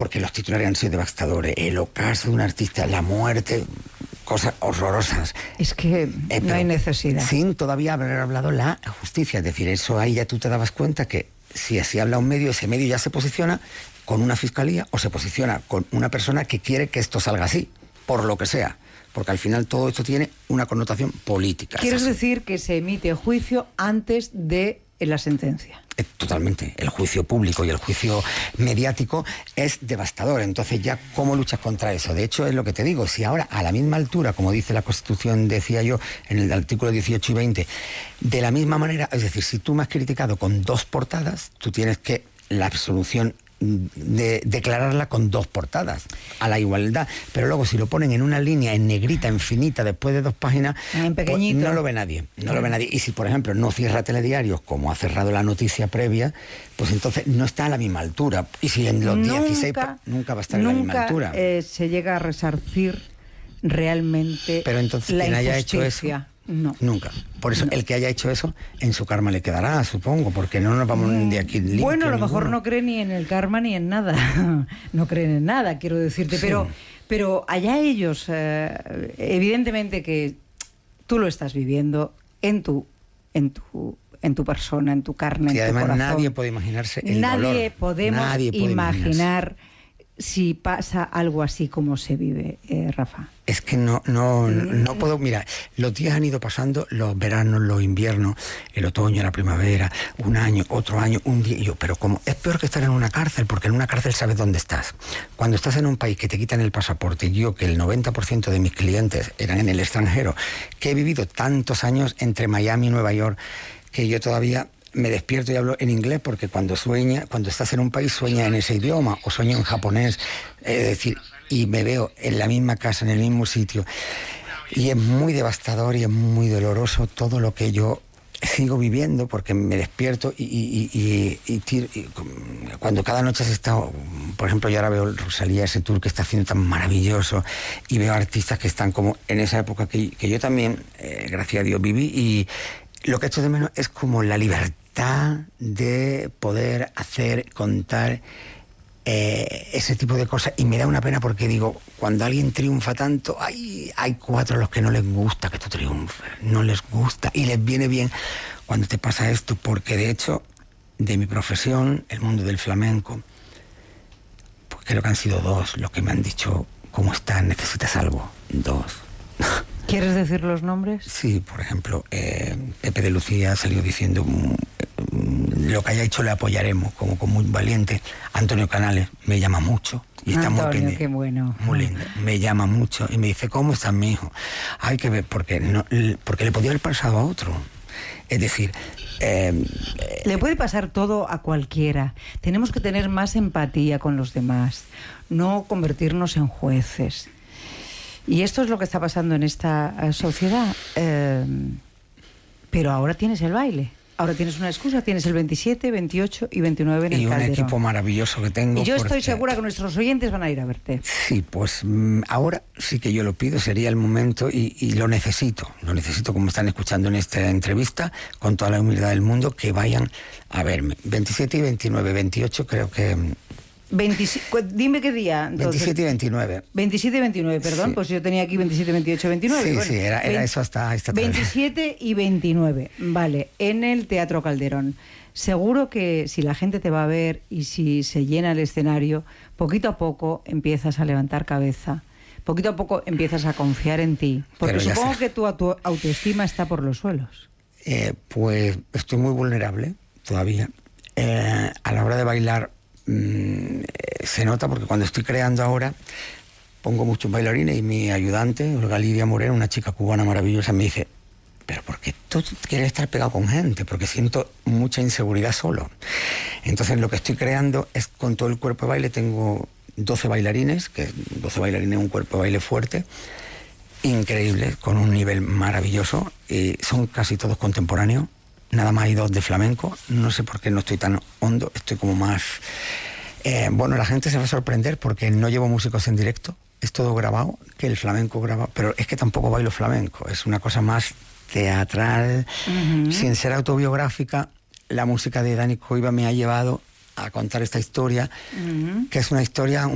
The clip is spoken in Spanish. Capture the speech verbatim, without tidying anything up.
porque los titulares han sido devastadores. El ocaso de un artista, la muerte, cosas horrorosas. Es que eh, no pero, hay necesidad. Sin todavía haber hablado la justicia. Es decir, eso ahí ya tú te dabas cuenta que si así habla un medio, ese medio ya se posiciona con una fiscalía o se posiciona con una persona que quiere que esto salga así, por lo que sea. Porque al final todo esto tiene una connotación política. ¿Quieres decir que se emite juicio antes de la sentencia? Eh, totalmente. El juicio público y el juicio mediático es devastador. Entonces ya, ¿cómo luchas contra eso? De hecho, es lo que te digo. Si ahora, a la misma altura, como dice la Constitución, decía yo, en el artículo dieciocho y veinte, de la misma manera, es decir, si tú me has criticado con dos portadas, tú tienes que la absolución de declararla con dos portadas a la igualdad, pero luego si lo ponen en una línea en negrita, infinita, después de dos páginas, en pequeñito, pues no lo ve nadie, no lo ve nadie. Y si por ejemplo no cierra Telediarios como ha cerrado la noticia previa, pues entonces no está a la misma altura. Y si en los nunca, dieciséis nunca va a estar nunca, a la misma altura. Eh, se llega a resarcir realmente. Pero entonces la quien haya hecho injusticia. eso, no. Nunca. Por eso no. el que haya hecho eso, en su karma le quedará, supongo, porque no nos vamos de aquí limpios. Bueno, a lo ninguno. mejor no cree ni en el karma ni en nada. No creen en nada, quiero decirte. Sí. Pero, pero allá ellos, eh, evidentemente que tú lo estás viviendo en tu, en tu, en tu persona, en tu carne, y en tu además corazón. nadie puede imaginarse el Nadie dolor. podemos nadie puede imaginar si pasa algo así como se vive, eh, Rafa. Es que no, no, no puedo. Mira, los días han ido pasando, los veranos, los inviernos, el otoño, la primavera, un año, otro año, un día. Y yo, pero como es peor que estar en una cárcel, porque en una cárcel sabes dónde estás. Cuando estás en un país que te quitan el pasaporte, yo que el noventa por ciento de mis clientes eran en el extranjero, que he vivido tantos años entre Miami y Nueva York, que yo todavía me despierto y hablo en inglés, porque cuando sueña, cuando estás en un país sueña en ese idioma o sueño en japonés, es decir, y me veo en la misma casa, en el mismo sitio, y es muy devastador y es muy doloroso todo lo que yo sigo viviendo, porque me despierto y, y, y, y, y, y cuando cada noche has estado, por ejemplo, yo ahora veo Rosalía, ese tour que está haciendo tan maravilloso, y veo artistas que están como en esa época que, que yo también, eh, gracias a Dios, viví, y lo que echo de menos es como la libertad de poder hacer, contar eh, ese tipo de cosas. Y me da una pena porque digo, cuando alguien triunfa tanto, hay, hay cuatro a los que no les gusta que tú triunfes, no les gusta y les viene bien cuando te pasa esto, porque de hecho, de mi profesión, el mundo del flamenco, pues creo que han sido dos los que me han dicho, ¿cómo estás? ¿Necesitas algo? Dos. ¿Quieres decir los nombres? Sí, por ejemplo, eh, Pepe de Lucía salió diciendo mm, lo que haya hecho le apoyaremos, como, como muy valiente. Antonio Canales me llama mucho y está Antonio, muy pendiente. qué bueno. Muy lindo. Me llama mucho y me dice, ¿cómo estás, mi hijo? Hay que ver, porque, no, porque le podía haber pasado a otro. Es decir, eh, le puede pasar todo a cualquiera. Tenemos que tener más empatía con los demás, no convertirnos en jueces. Y esto es lo que está pasando en esta uh, sociedad. Eh, pero ahora tienes el baile. Ahora tienes una excusa. Tienes el veintisiete, veintiocho y veintinueve en el y un Calderón. Equipo maravilloso que tengo. Y yo porque... estoy segura que nuestros oyentes van a ir a verte. Sí, pues mm, ahora sí que yo lo pido. Sería el momento y, y lo necesito. Lo necesito, como están escuchando en esta entrevista, con toda la humildad del mundo, que vayan a verme. veintisiete y veintinueve, veintiocho creo que... veintisiete, dime qué día. Entonces, veintisiete y veintinueve. veintisiete y veintinueve, perdón, sí. Pues yo tenía aquí veintisiete, veintiocho, veintinueve. Sí, bueno, sí, era, era eso hasta esta tarde. veintisiete y veintinueve, vale, en el Teatro Calderón. Seguro que si la gente te va a ver y si se llena el escenario, poquito a poco empiezas a levantar cabeza, poquito a poco empiezas a confiar en ti, porque supongo sé. que tu, tu autoestima está por los suelos. Eh, pues estoy muy vulnerable todavía. Eh, a la hora de bailar mmm, se nota, porque cuando estoy creando ahora pongo muchos bailarines y mi ayudante, Olga Lidia Moreno, una chica cubana maravillosa, me dice, pero ¿por qué tú quieres estar pegado con gente? Porque siento mucha inseguridad solo. Entonces lo que estoy creando es con todo el cuerpo de baile. Tengo doce bailarines, que doce bailarines, un cuerpo de baile fuerte, increíble, con un nivel maravilloso, y son casi todos contemporáneos. Nada más hay dos de flamenco. No sé por qué no estoy tan hondo, estoy como más... Eh, bueno, la gente se va a sorprender porque no llevo músicos en directo, es todo grabado, que el flamenco graba, pero es que tampoco bailo flamenco, es una cosa más teatral, uh-huh. sin ser autobiográfica. La música de Dani Coiba me ha llevado a contar esta historia, uh-huh. que es una historia